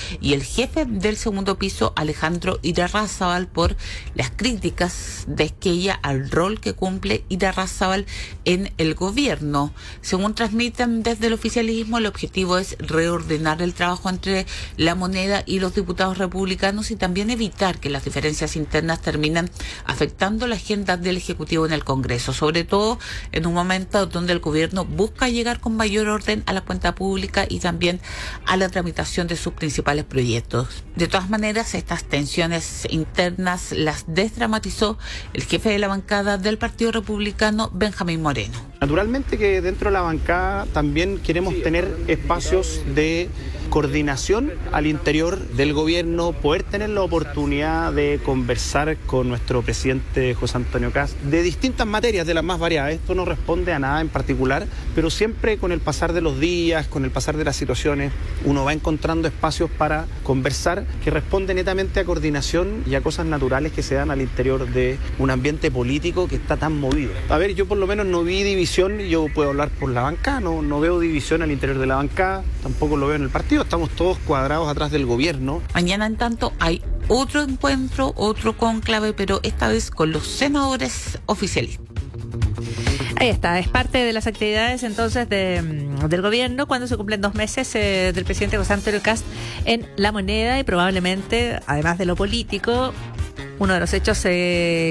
y el jefe del segundo piso, Alejandro Irarrázaval, por las críticas de Esquella al rol que cumple Irarrázaval en el gobierno. Según transmiten desde el oficialismo, el objetivo es reordenar el trabajo entre La Moneda y los diputados republicanos y también evitar que las diferencias internas terminen afectando la agenda del Ejecutivo en el Congreso, sobre todo en un momento donde el gobierno busca llegar con mayor orden a la cuenta pública y también a la tramitación de sus principales proyectos. De todas maneras, estas tensiones internas las desdramatizó el jefe de la bancada del Partido Republicano, Benjamín Moreno. Naturalmente que dentro de la bancada también queremos tener espacios de coordinación al interior del gobierno, poder tener la oportunidad de conversar con nuestro presidente José Antonio Kast de distintas materias, de las más variadas. Esto no responde a nada en particular, pero siempre con el pasar de los días, con el pasar de las situaciones, uno va encontrando espacios para conversar que responden netamente a coordinación y a cosas naturales que se dan al interior de un ambiente político que está tan movido. A ver, yo por lo menos no vi división, yo puedo hablar por la bancada, no veo división al interior de la bancada, tampoco lo veo en el partido. Estamos todos cuadrados atrás del gobierno. Mañana, en tanto, hay otro encuentro, otro cónclave, pero esta vez con los senadores oficialistas. Ahí está, es parte de las actividades entonces del gobierno cuando se cumplen 2 meses del presidente José Antonio Kast en La Moneda, y probablemente, además de lo político, uno de los hechos que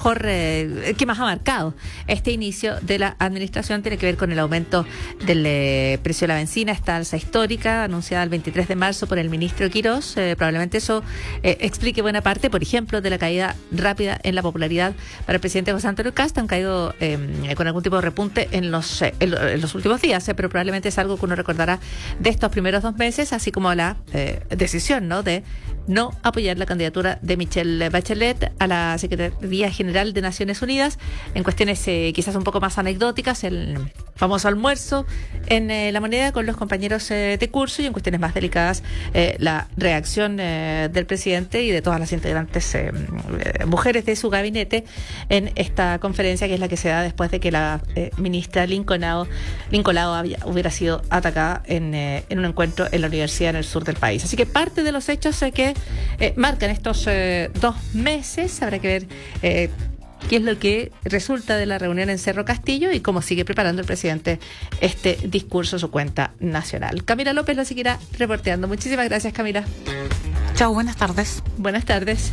más ha marcado este inicio de la administración tiene que ver con el aumento del precio de la benzina, esta alza histórica anunciada el 23 de marzo por el ministro Quirós. Probablemente eso explique buena parte, por ejemplo, de la caída rápida en la popularidad para el presidente José Antonio Kast. Han caído con algún tipo de repunte en los últimos días, pero probablemente es algo que uno recordará de estos primeros 2 meses, así como la decisión, ¿no?, de no apoyar la candidatura de Michelle Bachelet a la Secretaría General de Naciones Unidas en cuestiones quizás un poco más anecdóticas, el famoso almuerzo en La Moneda con los compañeros de curso, y en cuestiones más delicadas la reacción del presidente y de todas las integrantes mujeres de su gabinete en esta conferencia, que es la que se da después de que la ministra Lincoln hubiera sido atacada en un encuentro en la universidad en el sur del país. Así que parte de los hechos que marcan estos 2 meses, habrá que ver qué es lo que resulta de la reunión en Cerro Castillo y cómo sigue preparando el presidente este discurso, su cuenta nacional. Camila López lo seguirá reporteando. Muchísimas gracias, Camila. Chao, buenas tardes. Buenas tardes.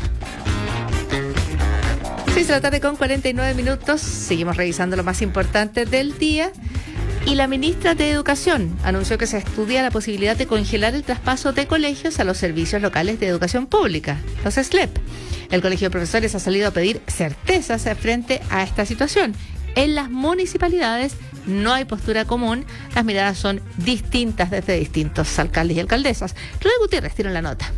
6 de la tarde con 49 minutos. Seguimos revisando lo más importante del día. Y la ministra de Educación anunció que se estudia la posibilidad de congelar el traspaso de colegios a los servicios locales de educación pública, los SLEP. El Colegio de Profesores ha salido a pedir certezas frente a esta situación. En las municipalidades no hay postura común, las miradas son distintas desde distintos alcaldes y alcaldesas. Claudia Gutiérrez tiene la nota.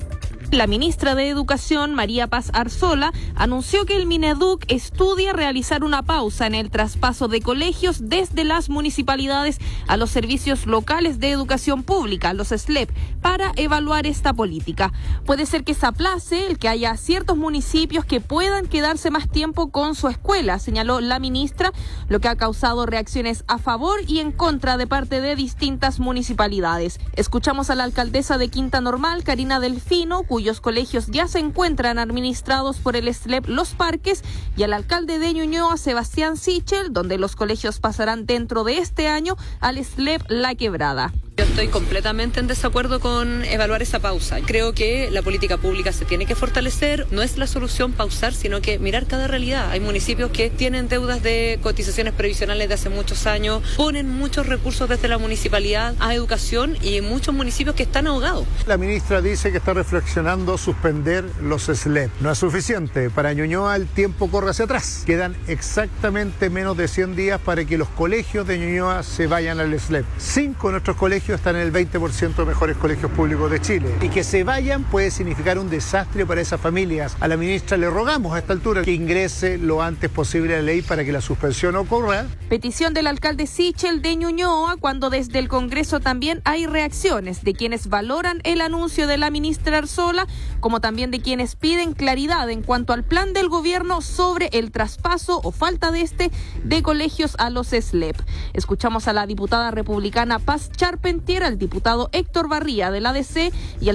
La ministra de Educación, María Paz Arzola, anunció que el Mineduc estudia realizar una pausa en el traspaso de colegios desde las municipalidades a los servicios locales de educación pública, los SLEP, para evaluar esta política. Puede ser que se aplace el que haya ciertos municipios que puedan quedarse más tiempo con su escuela, señaló la ministra, lo que ha causado reacciones a favor y en contra de parte de distintas municipalidades. Escuchamos a la alcaldesa de Quinta Normal, Karina Delfino, cuyos colegios ya se encuentran administrados por el SLEP Los Parques, y al alcalde de Ñuñoa, Sebastián Sichel, donde los colegios pasarán dentro de este año al SLEP La Quebrada. Yo estoy completamente en desacuerdo con evaluar esa pausa. Creo que la política pública se tiene que fortalecer. No es la solución pausar, sino que mirar cada realidad. Hay municipios que tienen deudas de cotizaciones previsionales de hace muchos años, ponen muchos recursos desde la municipalidad a educación, y muchos municipios que están ahogados. La ministra dice que está reflexionando suspender los SLEP. No es suficiente. Para Ñuñoa el tiempo corre hacia atrás. Quedan exactamente menos de 100 días para que los colegios de Ñuñoa se vayan al SLEP. 5 de nuestros colegios están en el 20% de mejores colegios públicos de Chile. Y que se vayan puede significar un desastre para esas familias. A la ministra le rogamos a esta altura que ingrese lo antes posible a la ley para que la suspensión ocurra. Petición del alcalde Sichel de Ñuñoa, cuando desde el Congreso también hay reacciones de quienes valoran el anuncio de la ministra Arzola, como también de quienes piden claridad en cuanto al plan del gobierno sobre el traspaso o falta de colegios a los SLEP. Escuchamos a la diputada republicana Paz Charpentier, al diputado Héctor Barría de la ADC y al